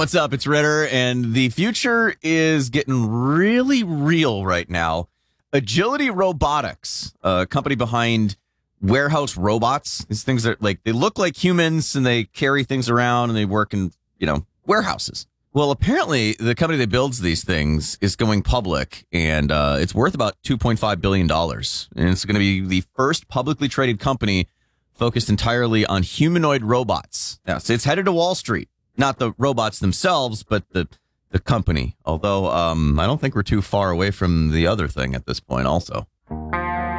What's up? It's Ritter, and the future is getting really real right now. Agility Robotics, a company behind warehouse robots. These things are like, they look like humans and they carry things around and they work in, warehouses. Well, apparently the company that builds these things is going public, and it's worth about $2.5 billion. And it's going to be the first publicly traded company focused entirely on humanoid robots. Yeah, so it's headed to Wall Street. Not the robots themselves, but the company. Although I don't think we're too far away from the other thing at this point also.